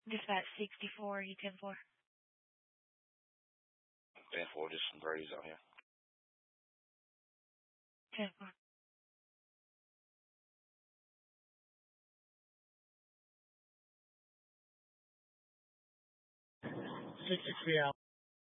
Dispatch 64, you 10-4. 10-4, just some grays out here. 10-4. 63 out.